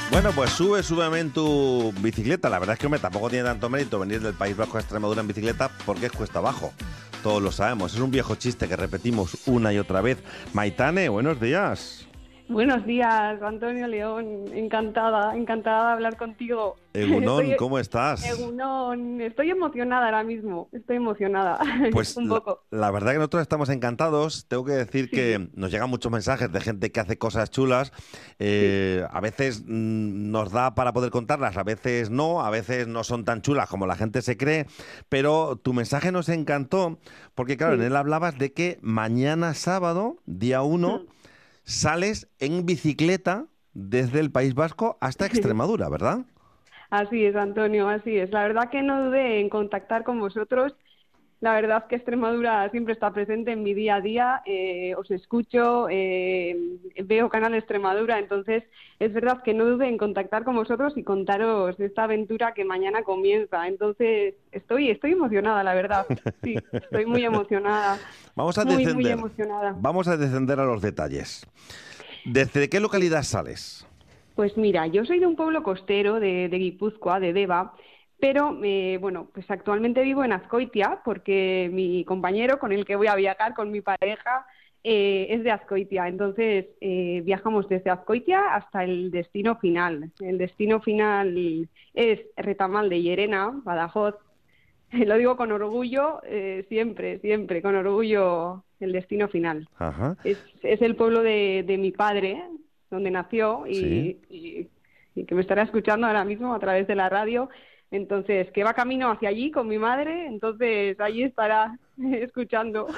Bueno, pues súbeme en tu bicicleta. La verdad es que, hombre, tampoco tiene tanto mérito venir del País Vasco a Extremadura en bicicleta porque es cuesta abajo. Todos lo sabemos. Es un viejo chiste que repetimos una y otra vez. Maitane, buenos días. Buenos días, Antonio León. Encantada de hablar contigo. Egunon, ¿cómo estás? Egunon, estoy emocionada ahora mismo. Estoy emocionada. Pues Un poco. la verdad que nosotros estamos encantados. Tengo que decir Sí, que nos llegan muchos mensajes de gente que hace cosas chulas. sí. A veces nos da para poder contarlas, a veces no son tan chulas como la gente se cree. Pero tu mensaje nos encantó porque, claro, en Sí. él hablabas de que mañana sábado, día 1, Mm. sales en bicicleta desde el País Vasco hasta Extremadura, ¿verdad? Así es, Antonio, así es. La verdad que no dudé en contactar con vosotros. La verdad que Extremadura siempre está presente en mi día a día. Os escucho, veo Canal Extremadura, entonces es verdad que no dudé en contactar con vosotros y contaros esta aventura que mañana comienza. Entonces estoy emocionada, la verdad. Sí, estoy muy emocionada, Vamos a muy descender. emocionada. Vamos a descender a los detalles. ¿Desde qué localidad sales? Pues mira, yo soy de un pueblo costero de Guipúzcoa, de Deva, pero bueno, pues actualmente vivo en Azcoitia porque mi compañero con el que voy a viajar, con mi pareja, es de Azcoitia. Entonces viajamos desde Azcoitia hasta el destino final. El destino final es Retamal de Llerena, Badajoz. Lo digo con orgullo, siempre, con orgullo el destino final. Ajá, Es el pueblo de mi padre, donde nació sí. y que me estará escuchando ahora mismo a través de la radio. Entonces, que va camino hacia allí con mi madre, entonces allí estará escuchando.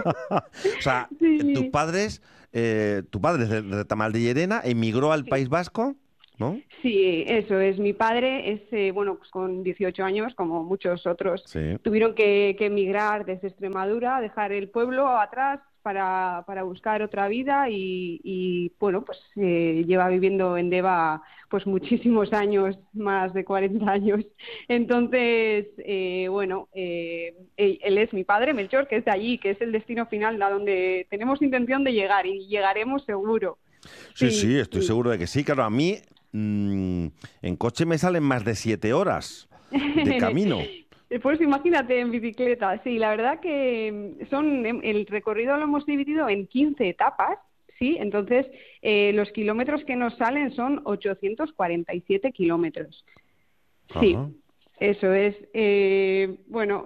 O sea, tus Sí. padres, tu padre es de Tamal de Llerena, emigró al Sí. País Vasco, ¿no? Sí, eso es. Mi padre es, bueno, pues con 18 años, como muchos otros, Sí. tuvieron que emigrar desde Extremadura, dejar el pueblo atrás para buscar otra vida bueno, pues lleva viviendo en Deva pues muchísimos años, más de 40 años. Entonces, bueno, él es mi padre, Melchor, que es de allí, que es el destino final a donde tenemos intención de llegar y llegaremos seguro. Sí, Sí, sí, estoy sí. seguro de que sí. Claro, a mí en coche me salen más de 7 horas de camino. Pues imagínate en bicicleta, sí, la verdad que el recorrido lo hemos dividido en 15 etapas, sí, entonces los kilómetros que nos salen son 847 kilómetros. Ajá. Sí, eso es. Bueno,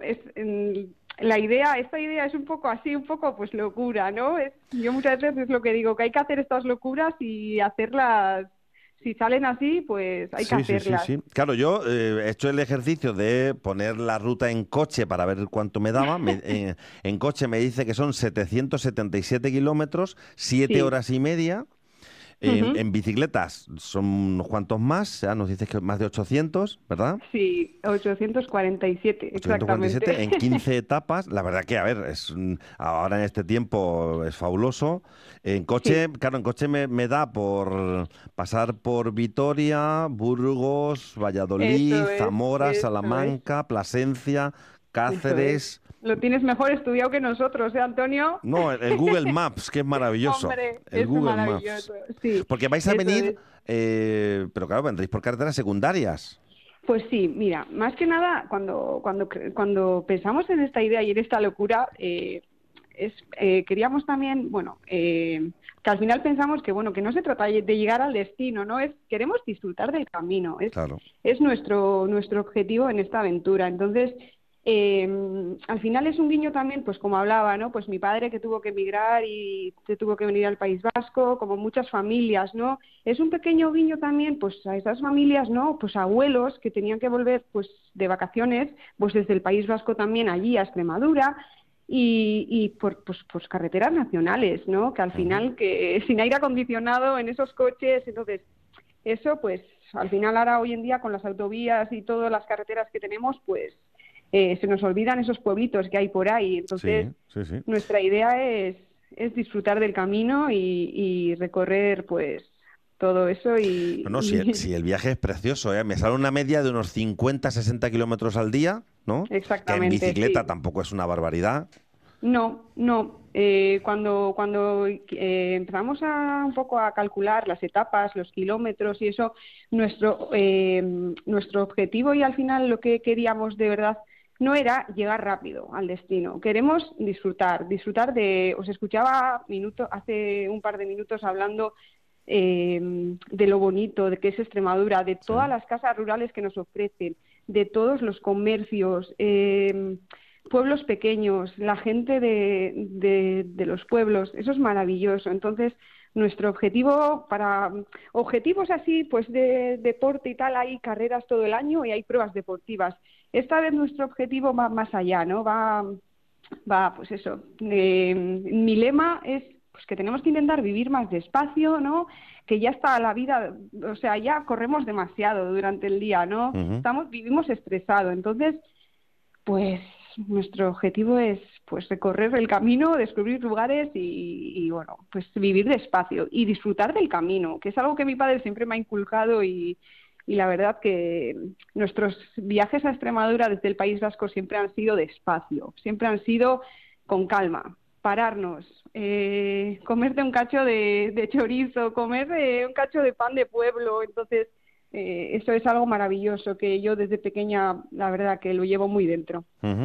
esta idea es un poco así, un poco pues locura, ¿no? Yo muchas veces es lo que digo, que hay que hacer estas locuras y hacerlas, si salen así, pues hay que Sí, sí, sí, hacerlas. sí. Claro, yo he hecho el ejercicio de poner la ruta en coche para ver cuánto me daba. En coche me dice que son 777 kilómetros, siete Sí. horas y media. Ujú. En bicicletas son unos cuantos más, ya nos dices que más de 800, ¿verdad? Sí, 847, exactamente. 847 en 15 etapas. La verdad que, a ver, ahora en este tiempo es fabuloso. En coche, Sí, claro, en coche me da por pasar por Vitoria, Burgos, Valladolid, Zamora, eso es, Salamanca, Plasencia, eso es. Cáceres. Lo tienes mejor estudiado que nosotros, ¿eh, Antonio? No, el Google Maps, que es maravilloso. Hombre, El es Google Maps. maravilloso. Sí, Porque vais a eso venir, es. pero claro, vendréis por carreteras secundarias. Pues sí, mira, más que nada, cuando pensamos en esta idea y en esta locura, queríamos también, bueno, que al final pensamos que, bueno, que no se trata de llegar al destino, ¿no? Queremos disfrutar del camino, Claro. es nuestro objetivo en esta aventura. Entonces, al final es un guiño también, pues como hablaba, ¿no? Pues mi padre que tuvo que emigrar y se tuvo que venir al País Vasco, como muchas familias, ¿no? Es un pequeño guiño también, pues a esas familias, ¿no? Pues abuelos que tenían que volver, pues de vacaciones, pues desde el País Vasco también allí a Extremadura y pues carreteras nacionales, ¿no? Que al Ujú. final, que sin aire acondicionado en esos coches, entonces eso, pues al final ahora hoy en día con las autovías y todas las carreteras que tenemos, pues se nos olvidan esos pueblitos que hay por ahí. Entonces, Sí, sí, sí. nuestra idea es disfrutar del camino y recorrer, pues, todo eso No, no, si el viaje es precioso, ¿eh? Me sale una media de unos 50, 60 kilómetros al día, ¿no? Que en Exactamente, bicicleta sí. tampoco es una barbaridad. No, no. Cuando empezamos un poco a calcular las etapas, los kilómetros y eso, nuestro objetivo y al final lo que queríamos de verdad no era llegar rápido al destino. Queremos disfrutar de... Os escuchaba hace un par de minutos hablando de lo bonito, de que es Extremadura, de Sí. todas las casas rurales que nos ofrecen, de todos los comercios. Pueblos pequeños, la gente de los pueblos, eso es maravilloso. Entonces, nuestro objetivo para objetivos así, pues de deporte y tal, hay carreras todo el año y hay pruebas deportivas. Esta vez nuestro objetivo va más allá, ¿no? Pues eso. Mi lema es pues que tenemos que intentar vivir más despacio, ¿no? Que ya está la vida, o sea, ya corremos demasiado durante el día, ¿no? Ujú. Vivimos estresados. Entonces, pues nuestro objetivo es pues recorrer el camino, descubrir lugares y bueno, pues vivir despacio y disfrutar del camino, que es algo que mi padre siempre me ha inculcado y la verdad que nuestros viajes a Extremadura desde el País Vasco siempre han sido despacio, siempre han sido con calma, pararnos, comerte un cacho de chorizo, comer un cacho de pan de pueblo, entonces eso es algo maravilloso que yo desde pequeña, la verdad que lo llevo muy dentro. Ujú.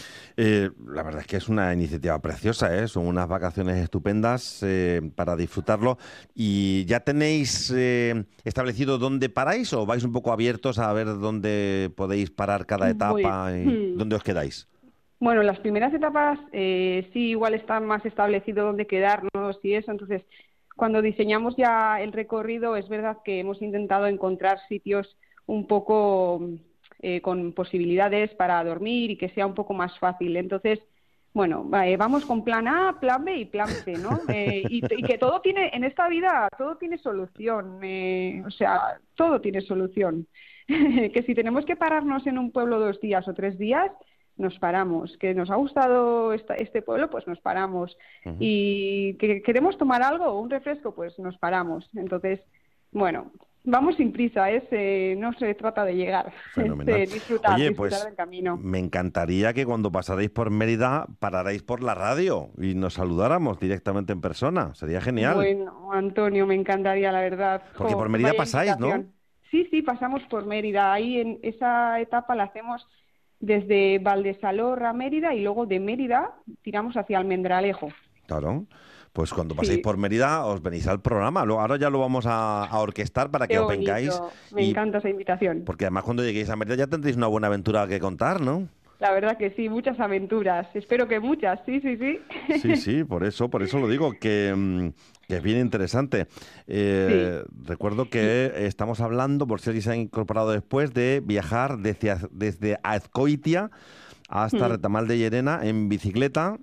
La verdad es que es una iniciativa preciosa, ¿eh? Son unas vacaciones estupendas para disfrutarlo. ¿Y ya tenéis establecido dónde paráis o vais un poco abiertos a ver dónde podéis parar cada Muy, etapa y dónde os quedáis? Bueno, las primeras etapas sí igual está más establecido dónde quedarnos y eso, entonces cuando diseñamos ya el recorrido es verdad que hemos intentado encontrar sitios un poco con posibilidades para dormir y que sea un poco más fácil. Entonces, bueno, vamos con plan A, plan B y plan C, ¿no? Y que todo tiene, en esta vida, todo tiene solución, o sea, todo tiene solución. Que si tenemos que pararnos en un pueblo 2 días o 3 días, nos paramos. Que nos ha gustado este pueblo, pues nos paramos. Ujú. Y que queremos tomar algo o un refresco, pues nos paramos. Entonces, bueno, vamos sin prisa, no se trata de llegar, es Fenomenal. Oye, disfrutar pues del camino. me encantaría que cuando pasarais por Mérida pararais por la radio y nos saludáramos directamente en persona. Sería genial. Bueno, Antonio, me encantaría, la verdad. Porque por Jo, Mérida vaya pasáis, ¿no? invitación. Sí, sí, pasamos por Mérida. Ahí en esa etapa la hacemos desde Valdesalor a Mérida y luego de Mérida tiramos hacia Almendralejo. Claro. Pues cuando paséis Sí, por Mérida os venís al programa. Ahora ya lo vamos a orquestar para que qué os vengáis bonito. Me y encanta esa invitación. porque además cuando lleguéis a Mérida ya tendréis una buena aventura que contar, ¿no? La verdad que sí, muchas aventuras. Espero que muchas, sí, sí, sí. Sí, sí, por eso lo digo, que es bien interesante. Sí. Recuerdo Y- que estamos hablando, por si alguien se ha incorporado después, de viajar desde Azcoitia hasta mm, Retamal de Llerena en bicicleta,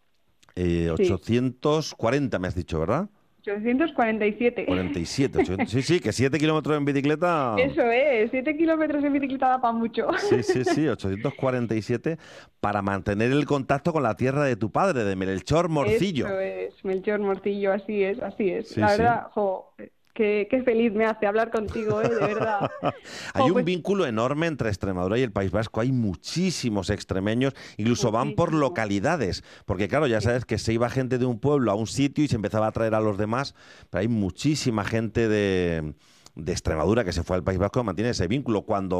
Sí, 840 me has dicho, ¿verdad? 847. 47, 800. Sí, sí, que 7 kilómetros en bicicleta. Eso es, 7 kilómetros en bicicleta da para mucho. Sí, sí, sí, 847 para mantener el contacto con la tierra de tu padre, de Melchor Morcillo. Eso es, Melchor Morcillo, así es, así es. Sí, La sí. verdad, jo, qué feliz me hace hablar contigo, de verdad. Hay Jo, un pues vínculo enorme entre Extremadura y el País Vasco. Hay muchísimos extremeños, incluso van por muchísimo. localidades, porque claro, ya Sí, sabes que se iba gente de un pueblo a un sitio y se empezaba a traer a los demás, pero hay muchísima gente de Extremadura que se fue al País Vasco, mantiene ese vínculo.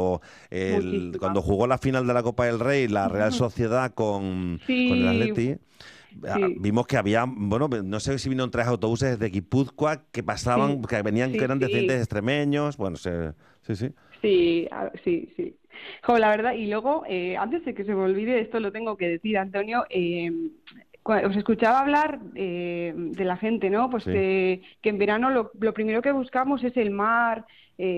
Cuando muchísima. jugó la final de la Copa del Rey, la Real Sociedad con el Sí, Atleti, sí, vimos que había, bueno, no sé si vinieron 3 autobuses de Guipúzcoa que pasaban, sí, que venían, que sí, eran descendientes sí. extremeños, bueno, sí, sí. Sí, sí, sí. Jo, la verdad, y luego, antes de que se me olvide, esto lo tengo que decir, Antonio, os escuchaba hablar de la gente, ¿no? Pues Sí. que en verano lo primero que buscamos es el mar,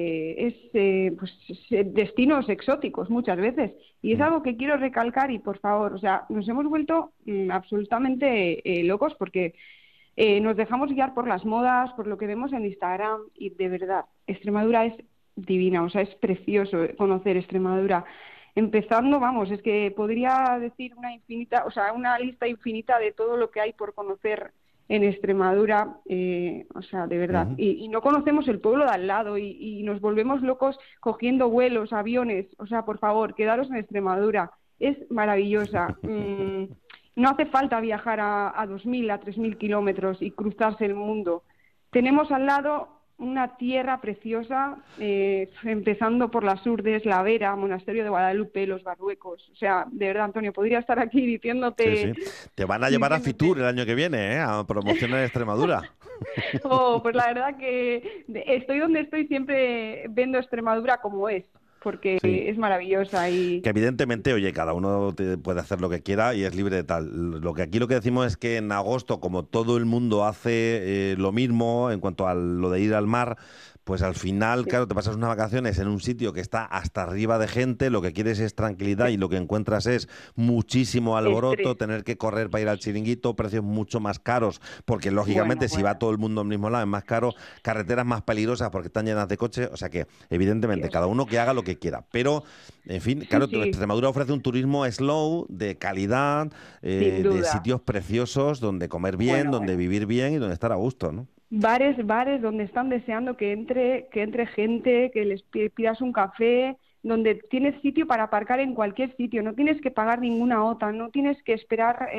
pues, destinos exóticos muchas veces. Y es Mm. algo que quiero recalcar y, por favor, o sea, nos hemos vuelto absolutamente locos porque nos dejamos guiar por las modas, por lo que vemos en Instagram y de verdad, Extremadura es divina, o sea, es precioso conocer Extremadura. Empezando, vamos, es que podría decir o sea, una lista infinita de todo lo que hay por conocer en Extremadura, o sea, de verdad. Ujú. Y no conocemos el pueblo de al lado y nos volvemos locos cogiendo vuelos, aviones, o sea, por favor, quedaros en Extremadura, es maravillosa. No hace falta viajar a 2.000, a 3.000 kilómetros y cruzarse el mundo. Tenemos al lado una tierra preciosa, empezando por las Urdes, La Vera, Monasterio de Guadalupe, Los Barruecos. O sea, de verdad, Antonio, podría estar aquí diciéndote... Sí. Te van a llevar a Fitur el año que viene, ¿eh? A promocionar Extremadura. Oh, pues la verdad que estoy donde estoy siempre viendo Extremadura como es, porque Sí. es maravillosa y... Que evidentemente, oye, cada uno puede hacer lo que quiera y es libre de tal. Lo que decimos es que en agosto, como todo el mundo hace lo mismo en cuanto a lo de ir al mar, pues al final, Sí, claro, te pasas unas vacaciones en un sitio que está hasta arriba de gente, lo que quieres es tranquilidad sí. y lo que encuentras es muchísimo alboroto, Estrés. tener que correr para ir al chiringuito, precios mucho más caros, porque Bueno, lógicamente si va bueno, todo el mundo al mismo lado es más caro, carreteras más peligrosas porque están llenas de coches, o sea que evidentemente Dios. cada uno que haga lo que quiera, pero en fin, Sí, claro, sí, Extremadura ofrece un turismo slow, de calidad, sin de duda. sitios preciosos donde comer bien, Bueno, donde bueno. vivir bien y donde estar a gusto, ¿no? Bares donde están deseando que entre gente, que les pidas un café, donde tienes sitio para aparcar en cualquier sitio, no tienes que pagar ninguna OTA, no tienes que esperar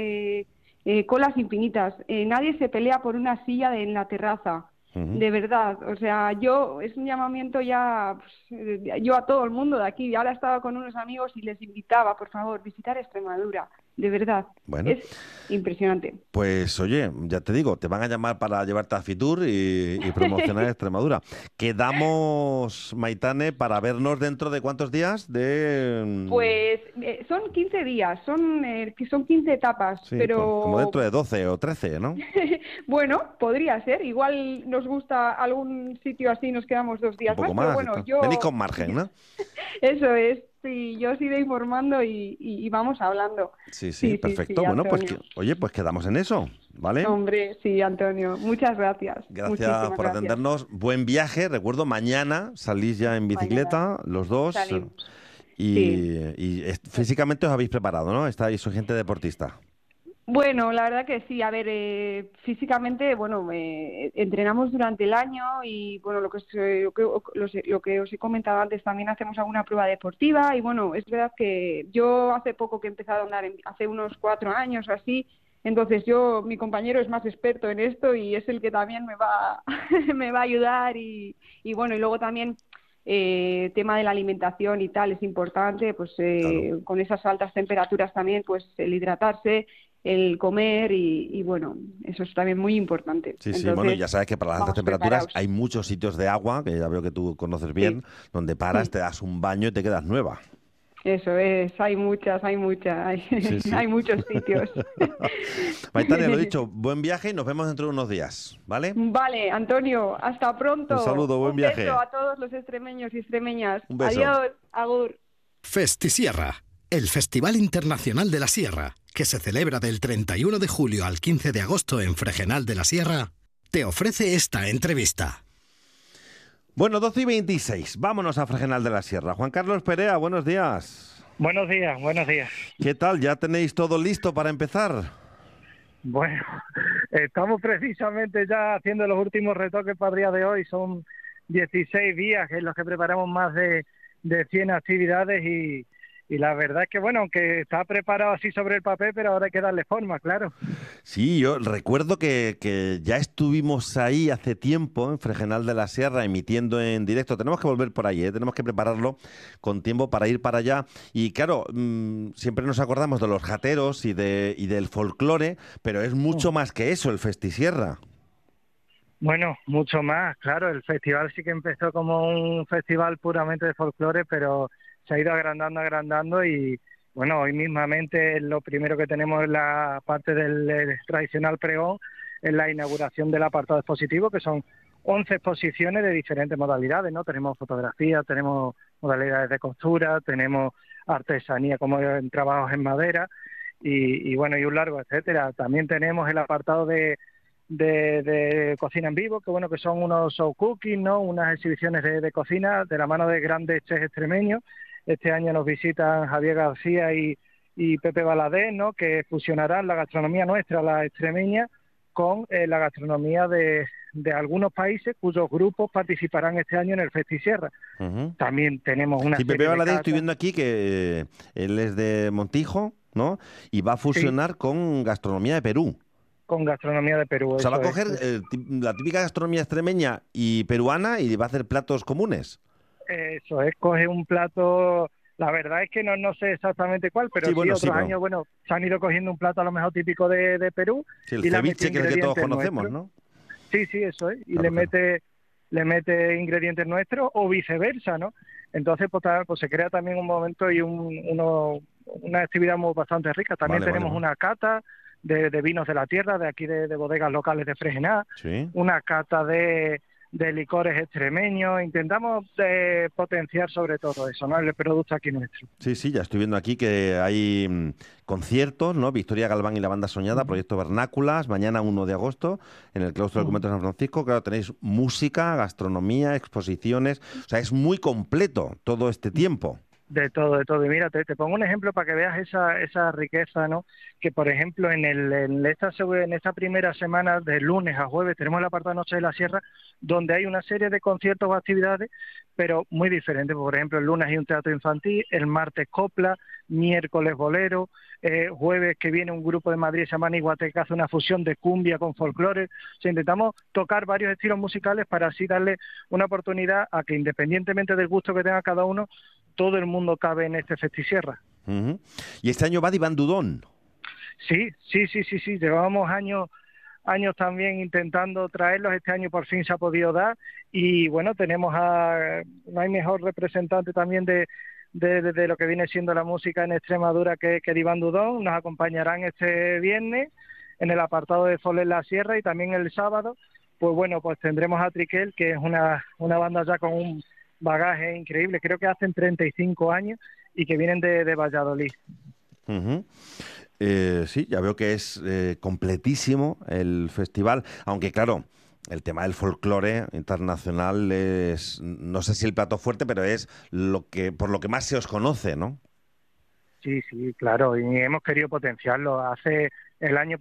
colas infinitas, nadie se pelea por una silla en la terraza, Ujú. de verdad, o sea, es un llamamiento ya, pues, yo a todo el mundo de aquí, ahora estaba con unos amigos y les invitaba, por favor, visitar Extremadura, de verdad, Bueno, es impresionante. pues oye, ya te digo, te van a llamar para llevarte a Fitur y promocionar Extremadura. Quedamos, Maitane, para vernos dentro de ¿cuántos días? Pues son 15 días, que son 15 etapas, Sí, pues como dentro pero de 12 o 13, ¿no? bueno, podría ser. Igual nos gusta algún sitio así, nos quedamos 2 días Un más, poco pero más y bueno, tal. Venís con margen, ¿no? eso es, sí, yo os iré informando y vamos hablando. Sí, sí, Sí, sí, perfecto. sí, Bueno, pues Antonio. oye, pues quedamos en eso, ¿vale? Hombre, sí, Antonio, muchas gracias, Gracias muchísimas por gracias. atendernos. Buen viaje. Recuerdo, mañana salís ya en Mañana bicicleta, los dos, salimos. Sí. y físicamente os habéis preparado, ¿no? Estáis, sois gente deportista. Bueno, la verdad que sí. A ver, físicamente, bueno, entrenamos durante el año y, bueno, lo que os he comentado antes, también hacemos alguna prueba deportiva y, bueno, es verdad que yo hace poco que he empezado a andar, hace unos 4 años o así, entonces mi compañero es más experto en esto y es el que también me va, me va a ayudar y, bueno, y luego también... tema de la alimentación y tal es importante, pues Claro. con esas altas temperaturas también, pues el hidratarse, el comer y bueno, eso es también muy importante. Sí, sí, bueno, y Entonces, ya sabes que para las altas vamos temperaturas preparados. hay muchos sitios de agua, que ya veo que tú conoces Sí, bien, donde paras, te das un baño y te quedas nueva. eso es, Sí, sí. hay muchos sitios. Maitane, lo dicho, buen viaje y nos vemos dentro de unos días, ¿vale? Vale, Antonio, hasta Un pronto. saludo, buen Un beso viaje. a todos los extremeños y extremeñas. Un beso. Adiós, agur. Festisierra, el Festival Internacional de la Sierra, que se celebra del 31 de julio al 15 de agosto en Fregenal de la Sierra, te ofrece esta entrevista. Bueno, 12:26, vámonos a Fregenal de la Sierra. Juan Carlos Perea, buenos días. Buenos días, buenos días. ¿Qué tal? ¿Ya tenéis todo listo para empezar? Bueno, estamos precisamente ya haciendo los últimos retoques para el día de hoy. Son 16 días en los que preparamos más de 100 actividades y la verdad es que, bueno, aunque está preparado así sobre el papel, pero ahora hay que darle forma, claro. Sí, yo recuerdo que ya estuvimos ahí hace tiempo en Fregenal de la Sierra emitiendo en directo. Tenemos que volver por ahí, ¿eh? Tenemos que prepararlo con tiempo para ir para allá. Y claro, siempre nos acordamos de los jateros y del folclore, pero es mucho más que eso, el Festisierra. Bueno, mucho más, claro. El festival sí que empezó como un festival puramente de folclore, pero se ha ido agrandando y, bueno, hoy mismamente lo primero que tenemos es la parte del tradicional pregón, es la inauguración del apartado expositivo, que son 11 exposiciones de diferentes modalidades, ¿no? Tenemos fotografía, tenemos modalidades de costura, tenemos artesanía como en trabajos en madera y bueno, y un largo etcétera. También tenemos el apartado de cocina en vivo, que bueno, que son unos show cooking, ¿no? Unas exhibiciones de cocina de la mano de grandes chefs extremeños. Este año nos visitan Javier García y Pepe Valadez, ¿no? Que fusionarán la gastronomía nuestra, la extremeña, con la gastronomía de algunos países cuyos grupos participarán este año en el Festisierra. Ujú. También tenemos una Sí, serie Pepe de Valadez, estoy catas. viendo aquí que él es de Montijo, ¿no? Y va a fusionar con gastronomía de Perú. Con gastronomía de Perú. O sea, va a eso coger es. la típica gastronomía extremeña y peruana y va a hacer platos comunes. Eso es, coge un plato, la verdad es que no sé exactamente cuál, pero Sí, sí, bueno, sí, otros pero... años, bueno, se han ido cogiendo un plato a lo mejor típico de Perú Sí, el y le ha metido ceviche, que es el que todos ingredientes conocemos, nuestros. ¿no? Sí, sí, eso es, y Claro, claro. le mete ingredientes nuestros o viceversa, ¿no? Entonces, pues se crea también un momento y una actividad muy bastante rica. También Vale, vale, tenemos vale. una cata de vinos de la tierra, de aquí de bodegas locales de Fregená, Sí. una cata de licores extremeños. Intentamos potenciar sobre todo eso, ¿no? El producto aquí nuestro. Sí, sí, ya estoy viendo aquí que hay conciertos, ¿no? Victoria Galván y la Banda Soñada, Ujú, Proyecto Vernáculas, mañana 1 de agosto, en el Claustro del ujú. Convento de San Francisco. Claro, tenéis música, gastronomía, exposiciones. O sea, es muy completo todo este tiempo. De todo, de todo. Y mira, te pongo un ejemplo para que veas esa riqueza, ¿no? Que, por ejemplo, en esta primera semana, de lunes a jueves, tenemos el apartado Noche de la Sierra, donde hay una serie de conciertos o actividades, pero muy diferentes. Por ejemplo, el lunes hay un teatro infantil, el martes copla, miércoles bolero, jueves que viene un grupo de Madrid, se llama Iguate, que hace una fusión de cumbia con folclore. O sea, intentamos tocar varios estilos musicales para así darle una oportunidad a que, independientemente del gusto que tenga cada uno, todo el mundo cabe en este Festisierra. Ujú. Y este año va de Iván Dudón. Sí, sí, sí, sí, sí. Llevábamos años también intentando traerlos. Este año por fin se ha podido dar. Y bueno, no hay mejor representante también de lo que viene siendo la música en Extremadura que Iván Dudón. Nos acompañarán este viernes en el apartado de Sol en la Sierra y también el sábado. Pues bueno, pues tendremos a Triquel, que es una banda ya con un bagaje increíble. Creo que hacen 35 años y que vienen de Valladolid. Ujú. Sí, ya veo que es completísimo el festival, aunque claro, el tema del folclore internacional es, no sé si el plato fuerte, pero es por lo que más se os conoce, ¿no? Sí, sí, claro, y hemos querido potenciarlo. Hace el año